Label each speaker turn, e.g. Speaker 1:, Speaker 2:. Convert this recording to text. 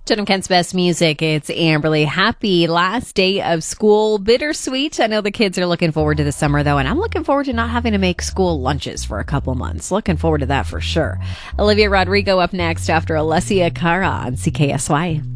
Speaker 1: Jenna Kent's Best Music. It's Amberly. Happy last day of school. Bittersweet. I know the kids are looking forward to the summer, though, and I'm looking forward to not having to make school lunches for a couple months. Looking forward to that for sure. Olivia Rodrigo up next after Alessia Cara on CKSY.